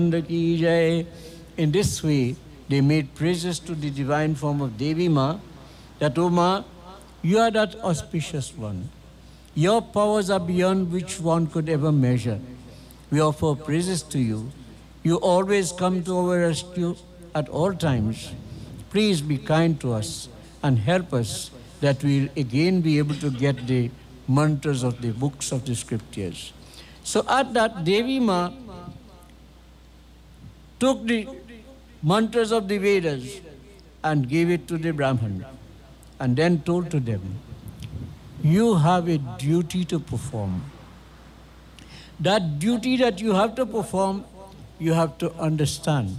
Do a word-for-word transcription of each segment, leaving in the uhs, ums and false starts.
Ki Jai. In this way, they made praises to the divine form of Devi Ma, that, O Ma, you are that auspicious one. Your powers are beyond which one could ever measure. We offer praises to you. You always come to our rescue at all times. Please be kind to us and help us that we'll again be able to get the mantras of the books of the scriptures. So at that, Devi Ma took the mantras of the Vedas and gave it to the Brahman, and then told to them, you have a duty to perform. That duty that you have to perform, you have to understand.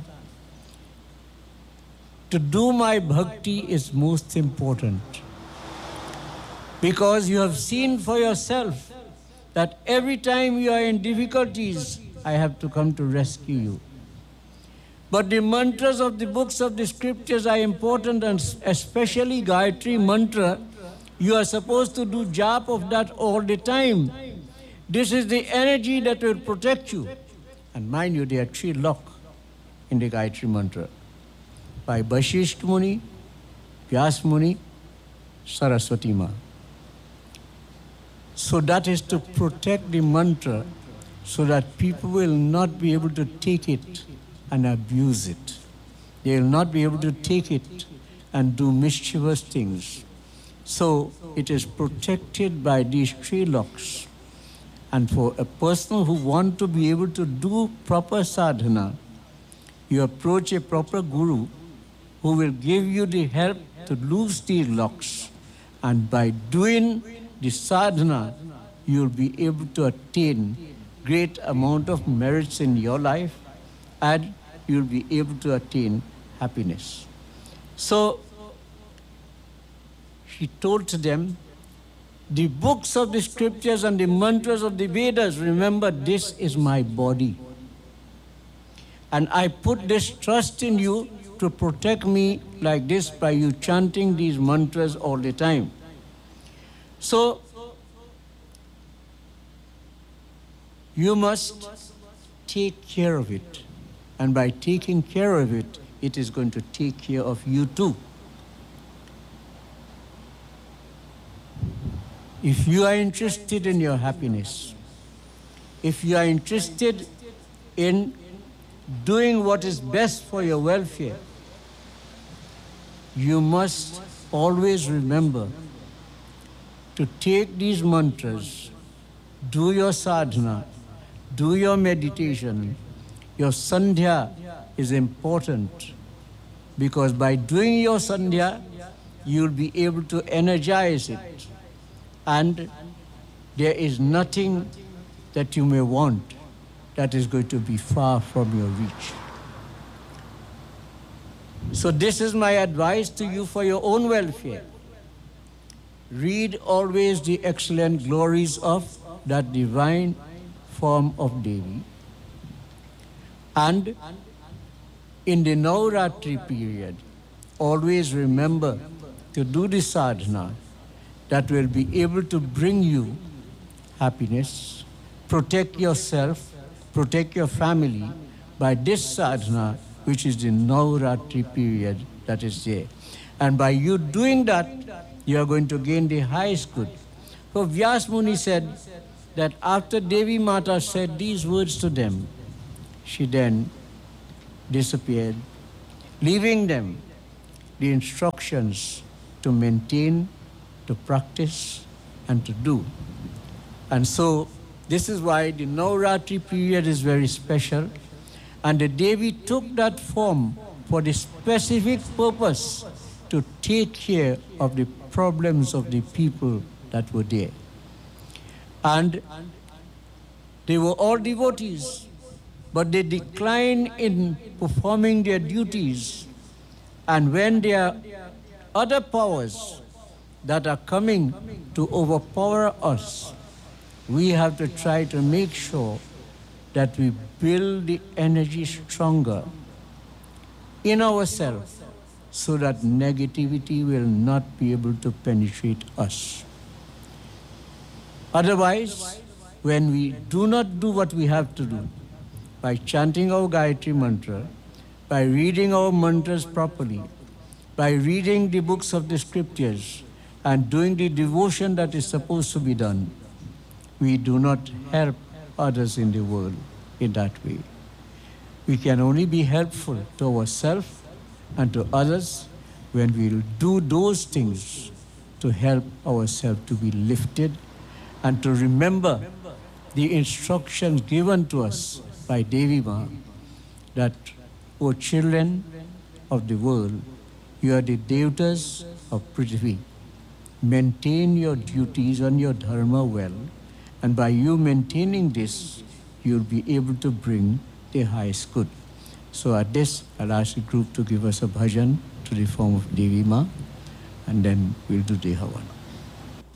To do my bhakti is most important, because you have seen for yourself that every time you are in difficulties, I have to come to rescue you. But the mantras of the books of the scriptures are important, and especially Gayatri mantra. You are supposed to do jap of that all the time. This is the energy that will protect you. And mind you, there are three locks in the Gayatri mantra. By Vasishtha Muni, Vyas Muni, Saraswati Ma. So that is to protect the mantra so that people will not be able to take it and abuse it. They will not be able to take it and do mischievous things. So it is protected by these three locks. And for a person who wants to be able to do proper sadhana, you approach a proper guru who will give you the help to loose these locks. And by doing the sadhana, you will be able to attain great amount of merits in your life, and you will be able to attain happiness. So she told to them, the books of the scriptures and the mantras of the Vedas, remember, this is my body. And I put this trust in you to protect me like this by you chanting these mantras all the time. So, you must take care of it. And by taking care of it, it is going to take care of you too. If you are interested in your happiness, if you are interested in doing what is best for your welfare, you must always remember to take these mantras, do your sadhana, do your meditation. Your sandhya is important, because by doing your sandhya, you'll be able to energize it. And there is nothing that you may want that is going to be far from your reach. So this is my advice to you for your own welfare. Read always the excellent glories of that divine form of Devi. And in the Navratri period, always remember to do the sadhana that will be able to bring you happiness, protect yourself, protect your family by this sadhana, which is the Navratri period that is there. And by you doing that, you are going to gain the highest good. So Vyas Muni said that after Devi Mata said these words to them, she then disappeared, leaving them the instructions to maintain, to practice, and to do. And so this is why the Navratri period is very special. And the Devi took that form for the specific purpose to take care of the problems of the people that were there. And they were all devotees, but they declined in performing their duties. And when there are other powers that are coming to overpower us, we have to try to make sure that we build the energy stronger in ourselves so that negativity will not be able to penetrate us. Otherwise, when we do not do what we have to do, by chanting our Gayatri Mantra, by reading our mantras properly, by reading the books of the scriptures, and doing the devotion that is supposed to be done, we do not help others in the world in that way. We can only be helpful to ourselves and to others when we will do those things to help ourselves to be lifted and to remember the instructions given to us by Devi Ma that, O children of the world, you are the devatas of Prithvi. Maintain your duties and your dharma well, and by you maintaining this, you'll be able to bring the highest good. So at this, I'll ask the group to give us a bhajan to the form of Devi Ma, and then we'll do the Havan.